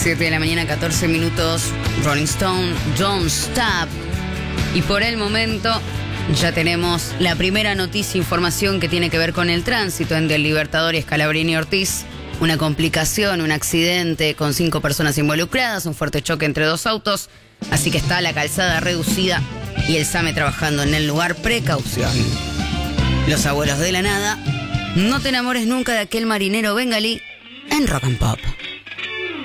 7 de la mañana, 14 minutos. Rolling Stone, Don't Stop. Y por el momento ya tenemos la primera noticia, información que tiene que ver con el tránsito en Del Libertador y Scalabrini Ortiz. Una complicación, un accidente con 5 personas involucradas, un fuerte choque entre 2 autos. Así que está la calzada reducida y el SAME trabajando en el lugar. Precaución. Los abuelos de la nada. No te enamores nunca de aquel marinero bengalí en Rock and Pop.